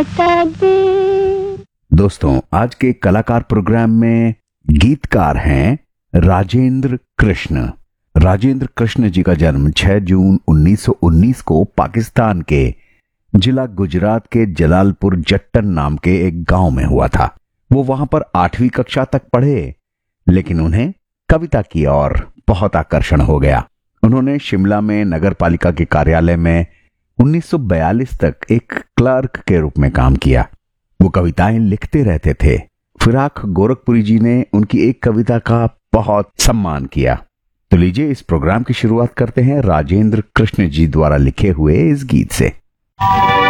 दोस्तों, आज के कलाकार प्रोग्राम में गीतकार हैं राजेंद्र कृष्ण। राजेंद्र कृष्ण जी का जन्म 6 जून 1919 को पाकिस्तान के जिला गुजरात के जलालपुर जट्टन नाम के एक गांव में हुआ था। वो वहां पर 8वीं कक्षा तक पढ़े, लेकिन उन्हें कविता की ओर बहुत आकर्षण हो गया। उन्होंने शिमला में नगर पालिका के कार्यालय में 1942 तक एक क्लर्क के रूप में काम किया। वो कविताएं लिखते रहते थे। फिराक गोरखपुरी जी ने उनकी एक कविता का बहुत सम्मान किया। तो लीजिए, इस प्रोग्राम की शुरुआत करते हैं राजेंद्र कृष्ण जी द्वारा लिखे हुए इस गीत से।